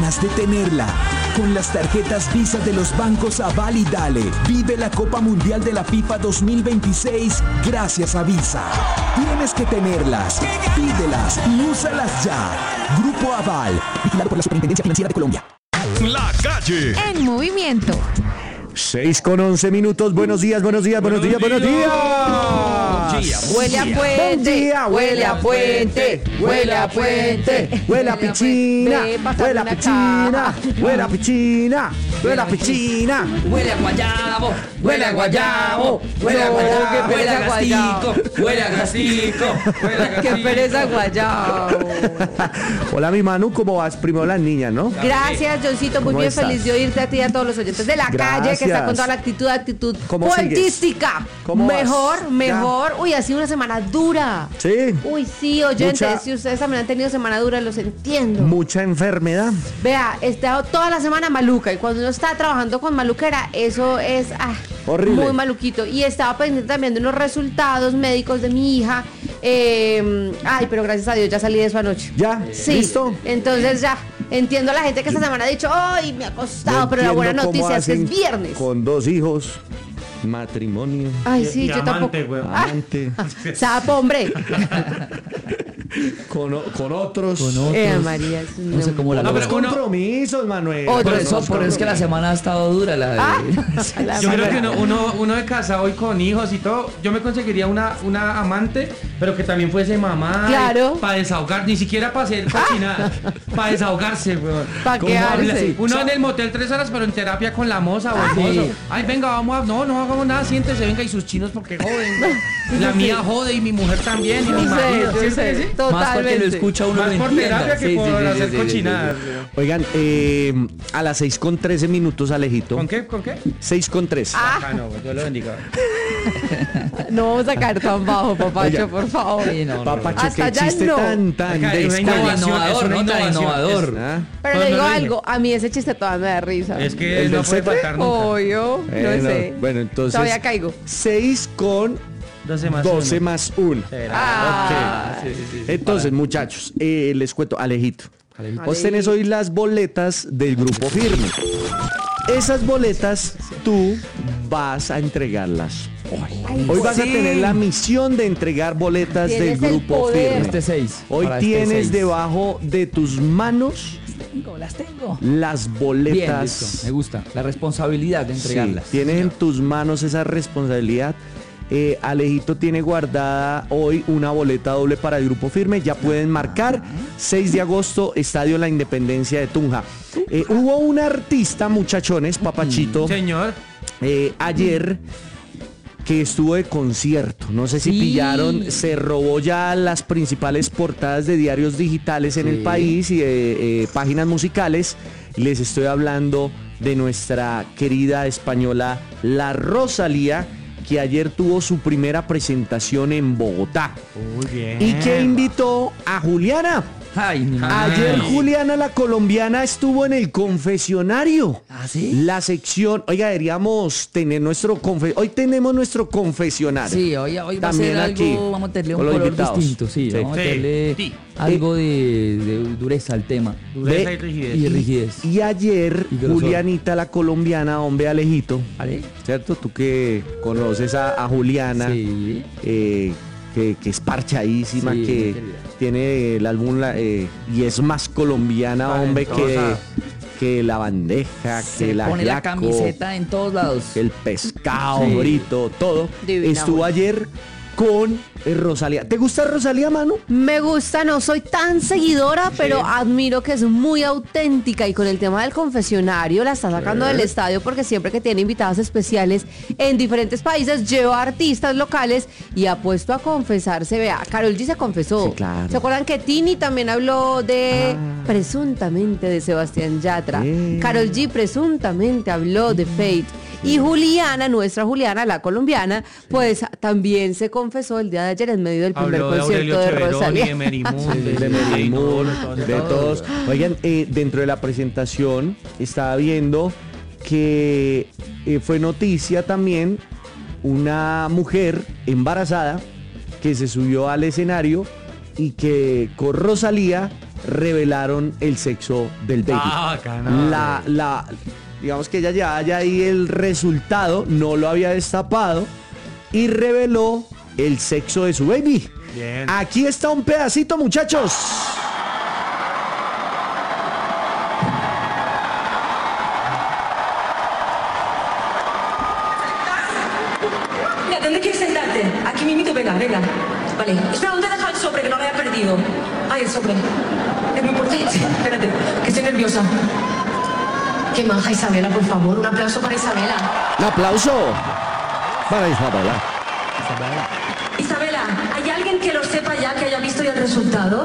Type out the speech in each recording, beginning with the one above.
ganas de tenerla. Con las tarjetas Visa de los bancos Aval y Dale, vive la Copa Mundial de la FIFA 2026 gracias a Visa. Tienes que tenerlas, pídelas y úsalas ya. Grupo Aval, vigilado por la Superintendencia Financiera de Colombia. La calle. En movimiento. 6:11. Buenos días. Huele a puente, huele a puente, huele a puente. Huele a piscina, Ve, pásame huele a una piscina, caja. huele a piscina, huele a piscina. Huele a guayabo, huele a guayabo, huele a No, guayabo, qué huele pereza a gastico, huele a gastico, huele a Qué gastico. pereza guayabo. Hola, mi Manu, ¿cómo vas? Primero las niñas, ¿no? Gracias, Johncito, muy ¿Cómo bien, estás? feliz de oírte a ti y a todos los oyentes de la calle, que está con toda la actitud ¿Cómo puentística. ¿Cómo vas? Mejor. Uy, ha sido una semana dura. Sí. Uy, sí, oyentes, Mucha- si ustedes también han tenido semana dura, los entiendo. Mucha enfermedad. Vea, he estado toda la semana maluca y cuando uno está trabajando con maluquera, eso es Horrible. muy maluquito. Y estaba pendiente también de unos resultados médicos de mi hija. Pero gracias a Dios ya salí de eso anoche. ¿Ya? Sí. ¿Listo? Entonces ya. Entiendo a la gente que esta semana ha dicho, ¡ay, me ha costado! No Pero la buena entiendo cómo noticia es que es hacen viernes. Con 2 hijos, matrimonio, Ay, sí, yo tampoco. amante, Sapo, hombre. con otros. María. No sé cómo la Otros logro. compromisos, Manuel. Otros Por eso es que la semana ha estado dura. Yo creo que uno de casado y con hijos y todo, yo me conseguiría una amante, pero que también fuese mamá. Claro. Para desahogar, ni siquiera para hacer cochinada, para desahogarse, weón. Pa' Como quedarse. habla- Uno en el motel 3 horas, pero en terapia con la moza o el Sí. mozo. Ay, venga, vamos a... No hagamos nada, siéntese, venga, y sus chinos porque joden. La mía jode y mi mujer también, y mi marido. Yo ¿Sí? sé, ¿Sí? Más porque totalmente. lo escucha uno Más lo por entienda. terapia que Sí, por sí, sí, hacer sí, cochinadas. Oigan, a las 6:13, Alejito. ¿Con qué? ¿Con qué? 6:13. Ah, no, Dios lo bendiga. No vamos a caer tan bajo, papacho, Oiga. por favor. Sí, no, no, Papacho, Hasta qué allá chiste no. tan Oiga, es una descarado. innovación, innovador, es una ¿no? Tan innovación. innovador. ¿Ah? Pero No, le no digo le algo, a mí ese chiste todavía me da risa. Es que ¿El no del puede cetre? faltar nunca. Obvio, no sé. Bueno, entonces. Todavía caigo. 12 más 6:12 uno. más 1. Ah. Entonces, muchachos, les cuento, Alejito. Vos tenés hoy las boletas del Grupo Firme. Esas boletas tú vas a entregarlas hoy. Hoy vas a tener la misión de entregar boletas del Tienes el Grupo poder. Firme. Este 6. Hoy tienes debajo de tus manos Las tengo. las Bien, boletas. listo. Me gusta. La responsabilidad de entregarlas. Sí, tienes en tus manos esa responsabilidad. Alejito tiene guardada hoy una boleta doble para el Grupo Firme. Ya pueden marcar. 6 de agosto, Estadio La Independencia de Tunja. Hubo un artista, muchachones, Papachito, Señor. ayer que estuvo de concierto. No sé si Sí. pillaron, se robó ya las principales portadas de diarios digitales en el país y de páginas musicales. Les estoy hablando de nuestra querida española La Rosalía, que ayer tuvo su primera presentación en Bogotá Muy bien. y que invitó a Juliana. Ay, no. Ayer Juliana, la colombiana, estuvo en el confesionario. ¿Ah, sí? La sección, oiga, deberíamos tener hoy tenemos nuestro confesionario. Sí, hoy va a También ser algo, aquí, vamos a meterle un con los color invitados. distinto, sí, Sí. vamos a Sí, meterle sí. algo de dureza al tema. Dureza y rigidez. Y rigidez. Y ayer, Y grosor. Julianita, la colombiana, hombre Alejito, ¿Vale? ¿cierto? Tú que conoces a Juliana, Sí. que es parchadísima, Sí, que querida. tiene el álbum y es más colombiana, hombre, Talentosa. que la bandeja, que Se la pone la yaco, camiseta en todos lados. el pescado, Sí. brito, todo. Divina, Estuvo Juli. ayer con Rosalía. ¿Te gusta Rosalía, Manu? Me gusta, no soy tan seguidora, pero admiro que es muy auténtica y con el tema del confesionario la está sacando del estadio porque siempre que tiene invitados especiales en diferentes países lleva artistas locales y ha puesto a confesarse. Vea, Karol G se confesó. Sí, claro. ¿Se acuerdan que Tini también habló de presuntamente de Sebastián Yatra? Karol G presuntamente habló de Fate. Y Juliana, nuestra Juliana, la colombiana, pues también se confesó el día de ayer en medio del primer Habló de concierto Aurelio de Cheveroni, Rosalía. de Merimundo, De Merimur, de todos. Oigan, dentro de la presentación estaba viendo que fue noticia también una mujer embarazada que se subió al escenario y que con Rosalía revelaron el sexo del baby. Bacano. Digamos que ella ya ahí el resultado, no lo había destapado y reveló el sexo de su baby. Bien. Aquí está un pedacito, muchachos. Mira, ¿dónde quieres sentarte? Aquí mismito, venga. Vale. Espera, ¿dónde deja el sobre? Que no lo había perdido. Ay, el sobre. Es muy importante. Espérate, que estoy nerviosa. Qué maja Isabela, por favor. Un aplauso para Isabela. Un aplauso para Isabela. Isabela, ¿hay alguien que lo sepa ya, que haya visto ya el resultado?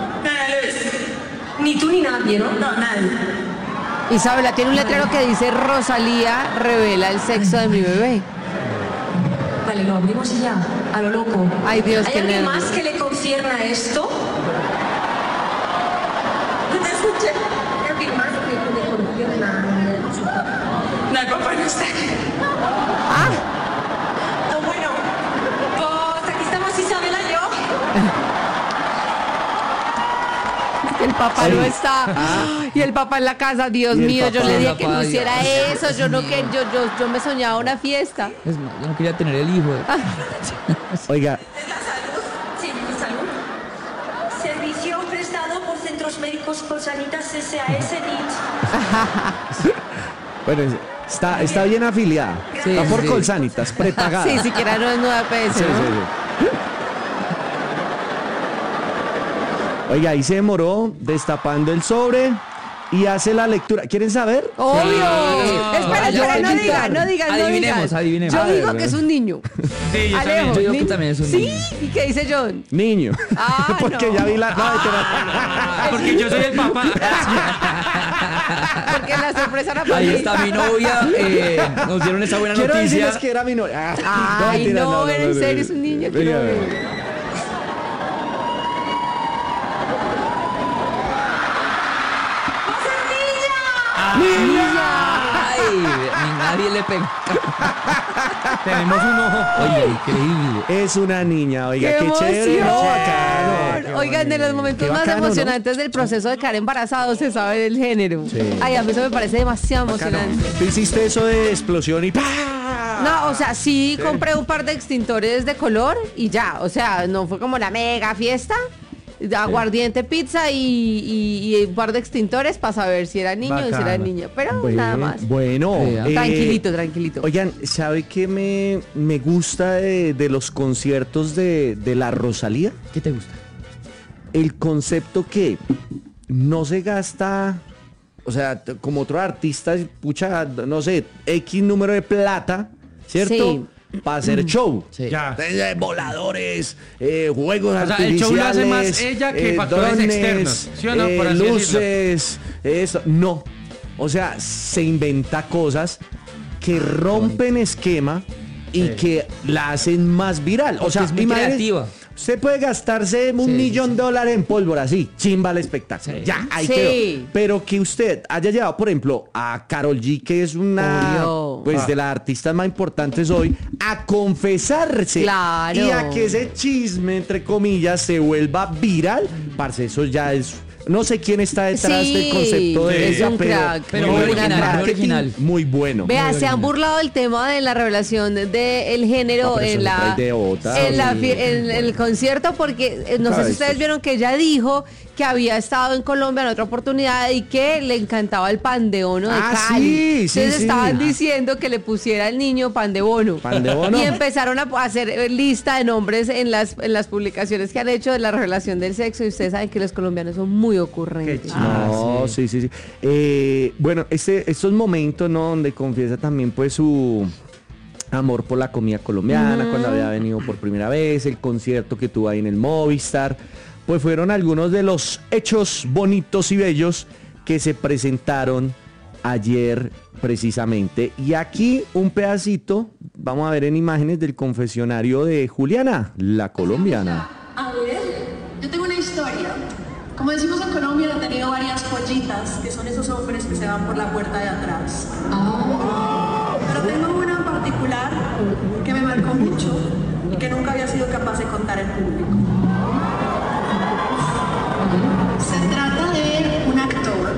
Ni tú ni nadie, ¿no? No, nadie. Isabela tiene un letrero que dice Rosalía revela el sexo de mi bebé. Vale, lo abrimos y ya, a lo loco. Ay, Dios, ¿Hay qué alguien nervios. más que le concierna esto? No te escuché. Voy a firmar porque le concierna. No, el papá no está aquí. Bueno, pues aquí estamos Isabela y yo. El papá no está. Y el papá en la casa, Dios Y el mío, yo papá. le dije que Papá, no hiciera Dios. eso. Yo no que yo me soñaba una fiesta. Es más, yo no quería tener el hijo. Oiga, ¿Es la salud? Sí, la salud. Servicio prestado por Centros Médicos Colsanitas SAS NIT. bueno, está bien afiliada. Sí, Está por sí. Colsanitas, prepagada. Sí, siquiera no es 9 pesos. Sí, ¿no? sí, sí. Oiga, ahí se demoró destapando el sobre y hace la lectura. ¿Quieren saber? Obvio. Sí. Espera, Yo espera, voy a no quitar. digan. Adivinemos. Yo A digo ver, que es un niño. Sí, yo Alejo, también. Yo digo que niño. también es un niño. Sí, ¿y qué dice John? Niño. Ah, Porque no. ya vi la... No, mentira. Porque yo soy el papá. Porque la sorpresa era para Ahí mí. está mi novia. Nos dieron esa buena Quiero noticia. decirles que era mi novia. Ay, mentira, no, en serio, es un niño. Venga, quiero venga. ver. Ay, ni nadie le pega. Tenemos un ojo. Oye, increíble. Es una niña, oiga, ¡Qué qué chévere. emoción! No, bacano. Oigan, de los momentos Qué más bacano, ¿no? emocionantes del proceso de quedar embarazado se sabe del género. Ay, a mí eso me parece demasiado Bacano. emocionante. Tú hiciste eso de explosión y ¡pah! No, o sea, sí compré un par de extintores de color y ya, o sea, no fue como la mega fiesta. Aguardiente, pizza y un par de extintores para saber si era niño o si era Bacano. niña. Pero nada más. Bueno, Sí, Tranquilito. Oigan, ¿sabe qué me gusta de los conciertos de la Rosalía? ¿Qué te gusta? El concepto que no se gasta, o sea, como otro artista, pucha, no sé, X número de plata, ¿cierto? Sí. Para hacer show. Sí. Ya. Voladores, juegos O sea, el artificiales. show lo hace más ella que factores externos, ¿sí o no? Por así luces, eso. No. O sea, se inventa cosas que rompen esquema y que la hacen más viral. O sea, es muy imagínese, creativa. usted puede gastarse un Sí, millón de dólares en pólvora, sí, chimba el espectáculo. Sí. Ya, ahí Sí. quedó. Pero que usted haya llevado, por ejemplo, a Karol G, que es una Obvio. pues de las artistas más importantes hoy, a confesarse. Claro. Y a que ese chisme, entre comillas, se vuelva viral. Parce, eso ya es. No sé quién está detrás Sí, del concepto de es ella, un pero, crack. Pero muy muy buena original, crack. muy original. Muy bueno. Vea, se han burlado del tema de la revelación del género No, pero eso en se la trae de otra. en el concierto, porque no sé si Ay, ustedes sí. vieron que ella dijo que había estado en Colombia en otra oportunidad y que le encantaba el pan de bono de Ah, Cali. sí, sí, Entonces sí. estaban diciendo que le pusiera al niño pan de bono. Pan de bono. Y empezaron a hacer lista de nombres en las publicaciones que han hecho de la revelación del sexo y ustedes saben que los colombianos son muy ocurrentes. Qué No, sí, sí, sí. Bueno, estos momentos, ¿no? Donde confiesa también, pues, su amor por la comida colombiana, cuando había venido por primera vez, el concierto que tuvo ahí en el Movistar, pues fueron algunos de los hechos bonitos y bellos que se presentaron ayer precisamente. Y aquí un pedacito, vamos a ver en imágenes del confesionario de Juliana, la colombiana. A ver, yo tengo una historia. Como decimos en Colombia, he tenido varias pollitas, que son esos hombres que se van por la puerta de atrás. Pero tengo una en particular que me marcó mucho y que nunca había sido capaz de contar en público. Se trata de un actor.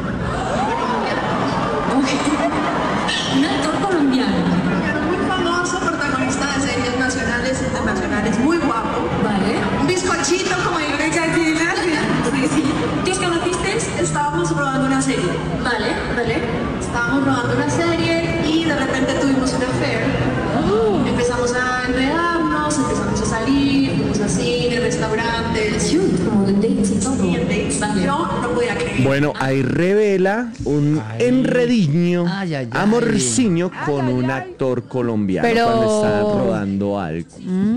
Un actor colombiano. Muy famoso, protagonista de series nacionales e internacionales, muy guapo. Vale. Un bizcochito, como digo que cantina. Sí, sí. ¿Te os conocisteis? Estábamos rodando una serie. Vale, vale. Estábamos rodando una serie y de repente tuvimos un affair. Empezamos a enredarnos, empezamos a salir, fuimos a cine, restaurantes. Shoot, como de dates y todo. Y en dates. Vale. Yo no podía creer. Bueno, ahí revela un enrediño, Ay, ay, ay. amorciño con un actor colombiano Pero- cuando está rodando algo.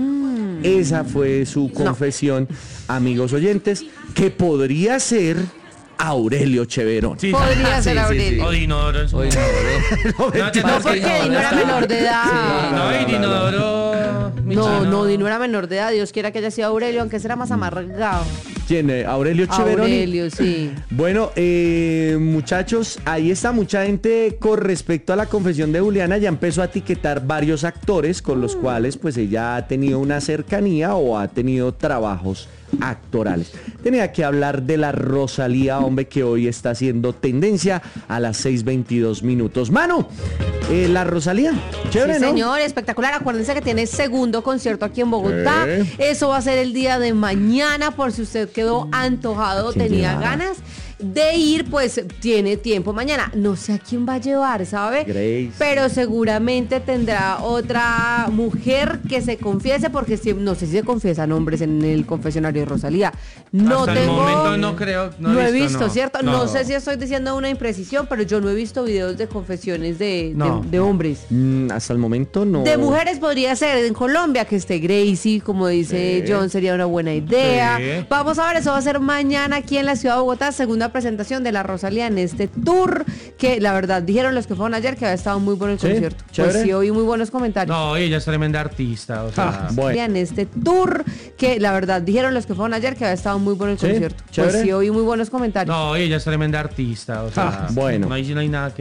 Esa fue su confesión, amigos oyentes, que podría ser Aurelio Cheverón. Sí, Podría ser Aurelio. O Dinodoro en su Oye, momento. no, No, te No, pasa porque que Dino era menor de edad. No, y Dinodoro. No, Dino era menor de edad. Dios quiera que haya sido Aurelio, aunque será más amargado. ¿Quién? ¿Aurelio Cheverón? Aurelio, sí. Bueno, muchachos, ahí está mucha gente con respecto a la confesión de Juliana, ya empezó a etiquetar varios actores con los cuales pues ella ha tenido una cercanía o ha tenido trabajos actorales. Tenía que hablar de la Rosalía, hombre, que hoy está haciendo tendencia a las 6:22 minutos. Manu, la Rosalía, chévere, Sí, ¿no? señor, espectacular. Acuérdense que tiene segundo concierto aquí en Bogotá. Eso va a ser el día de mañana, por si usted quedó antojado, ¿Quién tenía llevará? ganas de ir, pues tiene tiempo mañana. No sé a quién va a llevar, ¿sabe? Grace. Pero seguramente tendrá otra mujer que se confiese, porque no sé si se confiesan hombres en el confesionario de Rosalía. No Hasta tengo. el momento no creo. No he visto, no. ¿cierto? No sé si estoy diciendo una imprecisión, pero yo no he visto videos de confesiones de No. hombres. Hasta el momento no. De mujeres podría ser en Colombia, que esté Gracie, como dice John, sería una buena idea. Sí. Vamos a ver, eso va a ser mañana aquí en la ciudad de Bogotá, segunda presentación de la Rosalía en este tour, que la verdad dijeron los que fueron ayer que había estado muy bueno el Sí, concierto. chévere. Pues sí, oí muy buenos comentarios. No, ella es tremenda artista. O sea, Bueno. En este tour, que la verdad dijeron los que fueron ayer que había estado muy bueno el Sí, concierto. chévere. Pues sí, oí muy buenos comentarios. no, ella es tremenda artista. O sea, Bueno. no hay nada que